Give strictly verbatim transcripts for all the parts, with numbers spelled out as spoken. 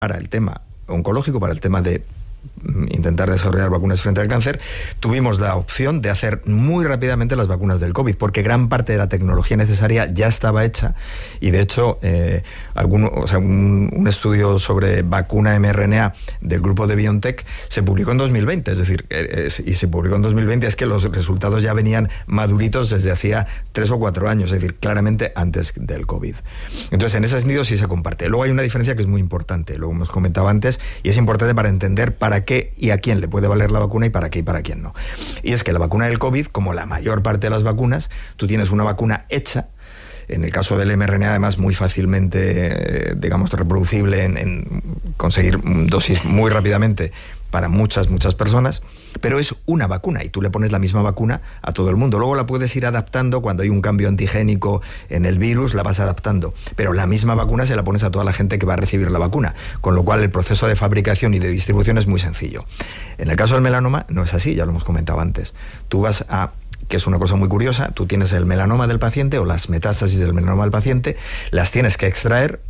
para el tema oncológico, para el tema de intentar desarrollar vacunas frente al cáncer, tuvimos la opción de hacer muy rápidamente las vacunas del COVID, porque gran parte de la tecnología necesaria ya estaba hecha, y de hecho eh, algún, o sea, un, un estudio sobre vacuna mRNA del grupo de BioNTech se publicó en dos mil veinte, es decir, eh, eh, y se publicó en dos mil veinte, es que los resultados ya venían maduritos desde hacía tres o cuatro años, es decir, claramente antes del COVID. Entonces, en ese sentido sí se comparte. Luego hay una diferencia que es muy importante, lo hemos comentado antes, y es importante para entender para para qué y a quién le puede valer la vacuna y para qué y para quién no. Y es que la vacuna del COVID, como la mayor parte de las vacunas, tú tienes una vacuna hecha, en el caso del mRNA además muy fácilmente, eh, digamos, reproducible en, en conseguir dosis muy rápidamente para muchas, muchas personas, pero es una vacuna y tú le pones la misma vacuna a todo el mundo. Luego la puedes ir adaptando, cuando hay un cambio antigénico en el virus, la vas adaptando, pero la misma vacuna se la pones a toda la gente que va a recibir la vacuna, con lo cual el proceso de fabricación y de distribución es muy sencillo. En el caso del melanoma no es así, ya lo hemos comentado antes. Tú vas a... que es una cosa muy curiosa, tú tienes el melanoma del paciente o las metástasis del melanoma del paciente, las tienes que extraer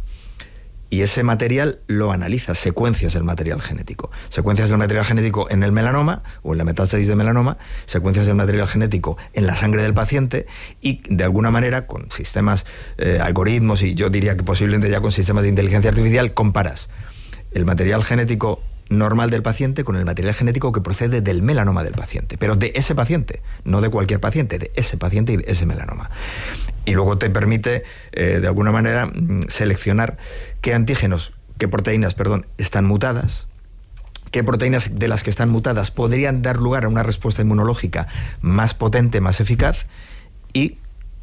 y ese material lo analizas, secuencias el material genético. Secuencias del material genético en el melanoma o en la metástasis de melanoma, secuencias del material genético en la sangre del paciente y de alguna manera con sistemas, eh, algoritmos y yo diría que posiblemente ya con sistemas de inteligencia artificial comparas el material genético normal del paciente con el material genético que procede del melanoma del paciente, pero de ese paciente, no de cualquier paciente, de ese paciente y de ese melanoma. Y luego te permite, eh, de alguna manera, seleccionar qué antígenos, qué proteínas, perdón, están mutadas, qué proteínas de las que están mutadas podrían dar lugar a una respuesta inmunológica más potente, más eficaz, y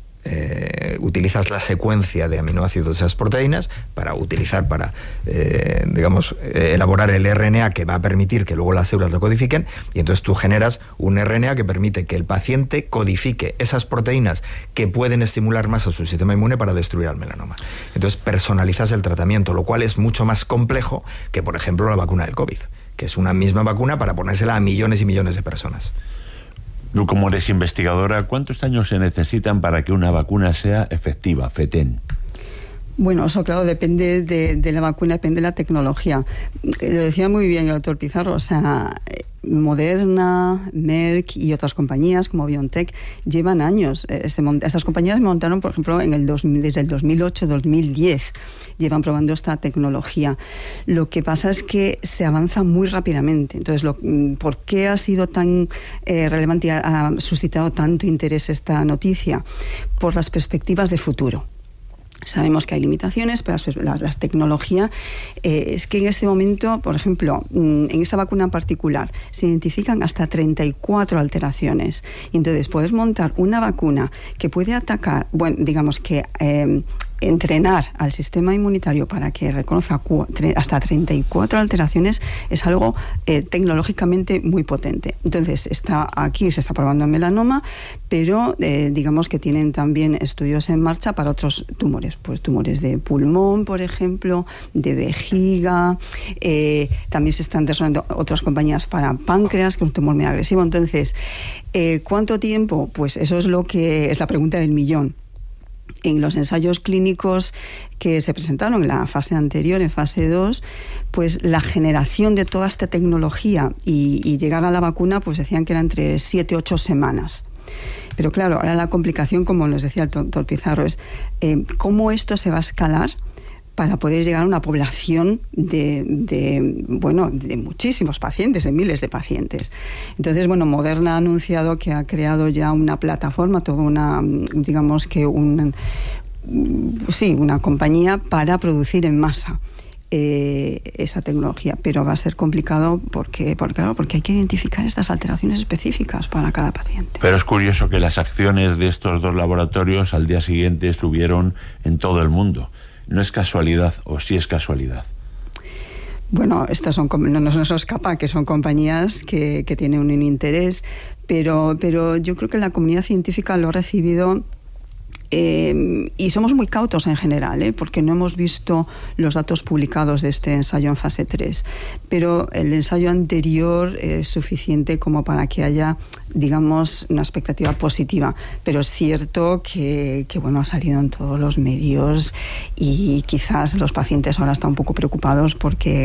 Eh, utilizas la secuencia de aminoácidos de esas proteínas para utilizar para, eh, digamos, eh, elaborar el R N A que va a permitir que luego las células lo codifiquen, y entonces tú generas un R N A que permite que el paciente codifique esas proteínas que pueden estimular más a su sistema inmune para destruir al melanoma. Entonces personalizas el tratamiento, lo cual es mucho más complejo que, por ejemplo, la vacuna del COVID, que es una misma vacuna para ponérsela a millones y millones de personas. Tú, como eres investigadora, ¿cuántos años se necesitan para que una vacuna sea efectiva, FETEN? Bueno, eso claro, depende de, de la vacuna, depende de la tecnología. Lo decía muy bien el doctor Pizarro, o sea, Moderna, Merck y otras compañías como BioNTech llevan años. Eh, se mont- estas compañías montaron, por ejemplo, en el dos mil, desde el dos mil ocho dos mil diez, llevan probando esta tecnología. Lo que pasa es que se avanza muy rápidamente. Entonces, lo, ¿por qué ha sido tan eh, relevante y ha, ha suscitado tanto interés esta noticia? Por las perspectivas de futuro. Sabemos que hay limitaciones, pero la, la tecnología eh, es que en este momento, por ejemplo, en esta vacuna en particular, se identifican hasta treinta y cuatro alteraciones. Y entonces, poder montar una vacuna que puede atacar, bueno, digamos que eh, entrenar al sistema inmunitario para que reconozca hasta treinta y cuatro alteraciones es algo eh, tecnológicamente muy potente. Entonces, está aquí se está probando en melanoma, pero eh, digamos que tienen también estudios en marcha para otros tumores, pues tumores de pulmón, por ejemplo, de vejiga, eh, también se están desarrollando otras compañías para páncreas, que es un tumor muy agresivo. Entonces, eh, ¿cuánto tiempo? Pues eso es lo que es la pregunta del millón. En los ensayos clínicos que se presentaron en la fase anterior, en fase dos, pues la generación de toda esta tecnología y, y llegar a la vacuna, pues decían que era entre siete a ocho semanas. Pero claro, ahora la complicación, como nos decía el doctor Pizarro, es eh, cómo esto se va a escalar para poder llegar a una población de, de, bueno, de muchísimos pacientes, de miles de pacientes. Entonces, bueno, Moderna ha anunciado que ha creado ya una plataforma, toda una, digamos que un, sí, una compañía para producir en masa eh, esa tecnología, pero va a ser complicado porque, porque, claro, porque hay que identificar estas alteraciones específicas para cada paciente. Pero es curioso que las acciones de estos dos laboratorios al día siguiente subieron en todo el mundo. ¿No es casualidad o sí es casualidad? Bueno, estas son, no nos escapa que son compañías que, que tienen un interés, pero, pero yo creo que la comunidad científica lo ha recibido eh, y somos muy cautos en general, ¿eh? Porque no hemos visto los datos publicados de este ensayo en fase tres, pero el ensayo anterior es suficiente como para que haya, digamos, una expectativa positiva, pero es cierto que, que bueno, ha salido en todos los medios y quizás los pacientes ahora están un poco preocupados porque